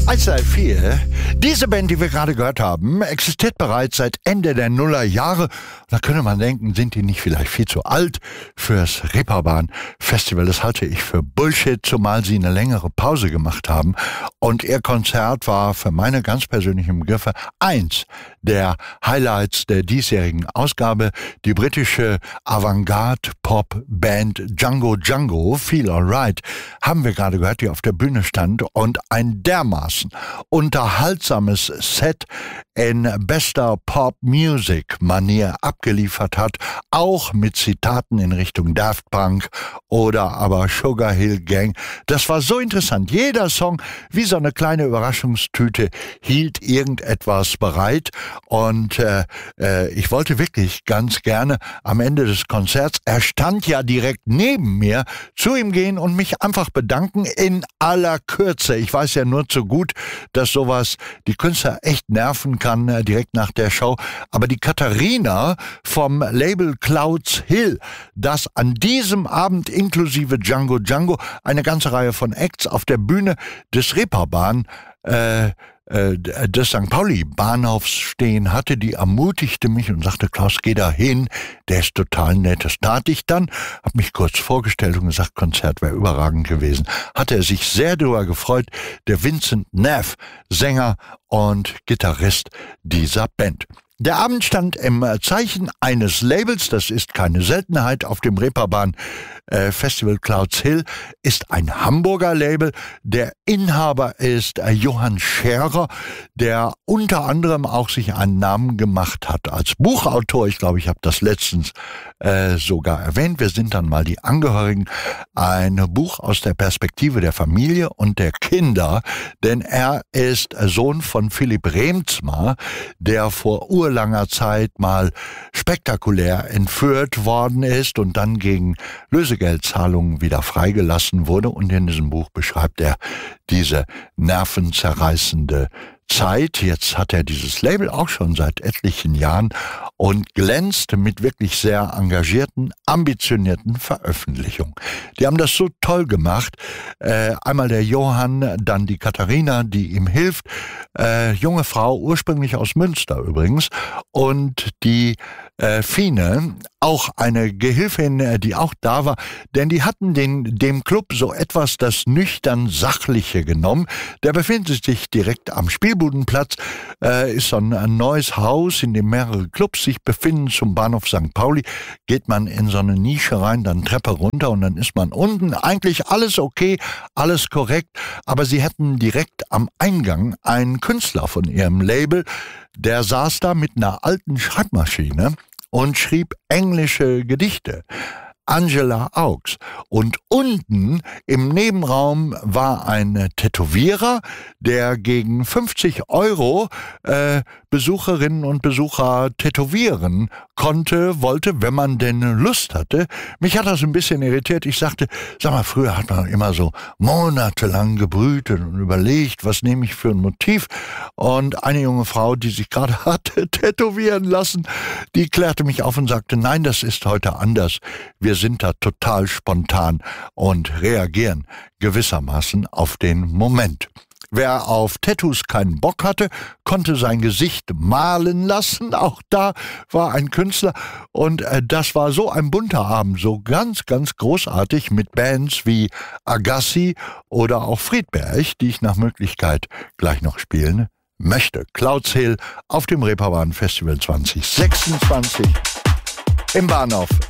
134. Diese Band, die wir gerade gehört haben, existiert bereits seit Ende der Nullerjahre. Da könnte man denken, sind die nicht vielleicht viel zu alt fürs Reeperbahn-Festival? Das halte ich für Bullshit, zumal sie eine längere Pause gemacht haben. Und ihr Konzert war für meine ganz persönlichen Begriffe eins der Highlights der diesjährigen Ausgabe. Die britische Avantgarde-Pop-Band Django Django, Feel Alright, haben wir gerade gehört, die auf der Bühne stand und ein dermaßen unterhaltsames Set in bester Pop-Music-Manier abgeliefert hat, auch mit Zitaten in Richtung Daft Punk oder aber Sugar Hill Gang. Das war so interessant. Jeder Song, wie so eine kleine Überraschungstüte, hielt irgendetwas bereit und ich wollte wirklich ganz gerne am Ende des Konzerts, er stand ja direkt neben mir, zu ihm gehen und mich einfach bedanken in aller Kürze. Ich weiß ja nur zu gut, dass sowas die Künstler echt nerven kann, direkt nach der Show. Aber die Katharina vom Label Clouds Hill, das an diesem Abend inklusive Django Django eine ganze Reihe von Acts auf der Bühne des Reeperbahn des St. Pauli-Bahnhofs stehen hatte, die ermutigte mich und sagte, Klaus, geh da hin, der ist total nett. Das tat ich dann, habe mich kurz vorgestellt und gesagt, Konzert wäre überragend gewesen. Hatte er sich sehr darüber gefreut, der Vincent Neff, Sänger und Gitarrist dieser Band. Der Abend stand im Zeichen eines Labels, das ist keine Seltenheit auf dem Reeperbahn Festival. Clouds Hill ist ein Hamburger Label. Der Inhaber ist Johann Scherer, der unter anderem auch sich einen Namen gemacht hat als Buchautor. Ich glaube, ich habe das letztens sogar erwähnt. Wir sind dann mal die Angehörigen. Ein Buch aus der Perspektive der Familie und der Kinder, denn er ist Sohn von Philipp Reemtsma, der vor urlanger Zeit mal spektakulär entführt worden ist und dann gegen Lösegeldzahlungen wieder freigelassen wurde. Und in diesem Buch beschreibt er diese nervenzerreißende Zeit. Jetzt hat er dieses Label auch schon seit etlichen Jahren und glänzt mit wirklich sehr engagierten, ambitionierten Veröffentlichungen. Die haben das so toll gemacht. Einmal der Johann, dann die Katharina, die ihm hilft. Junge Frau, ursprünglich aus Münster übrigens. Und die Fine, auch eine Gehilfin, die auch da war, denn die hatten dem Club so etwas das nüchtern Sachliche genommen. Der befindet sich direkt am Spielbudenplatz, ist so ein neues Haus, in dem mehrere Clubs sich befinden. Zum Bahnhof St. Pauli geht man in so eine Nische rein, dann Treppe runter und dann ist man unten. Eigentlich alles okay, alles korrekt, aber sie hätten direkt am Eingang einen Künstler von ihrem Label, der saß da mit einer alten Schreibmaschine und schrieb englische Gedichte. Angela Augs. Und unten im Nebenraum war ein Tätowierer, der gegen 50 € Besucherinnen und Besucher tätowieren wollte, wenn man denn Lust hatte. Mich hat das ein bisschen irritiert. Ich sagte, sag mal, früher hat man immer so monatelang gebrütet und überlegt, was nehme ich für ein Motiv. Und eine junge Frau, die sich gerade hatte tätowieren lassen, die klärte mich auf und sagte, nein, das ist heute anders. Wir sind da total spontan und reagieren gewissermaßen auf den Moment. Wer auf Tattoos keinen Bock hatte, konnte sein Gesicht malen lassen. Auch da war ein Künstler. Und das war so ein bunter Abend, so ganz, ganz großartig mit Bands wie Agassi oder auch Friedberg, die ich nach Möglichkeit gleich noch spielen möchte. Clouds Hill auf dem Reeperbahn Festival 2026 im Bahnhof